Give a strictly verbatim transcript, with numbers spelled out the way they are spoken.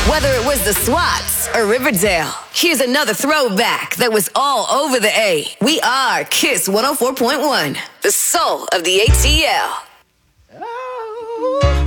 Whether it was the SWATs or Riverdale, here's another throwback that was all over the A. We are Kiss one oh four point one, the soul of the A T L. Oh.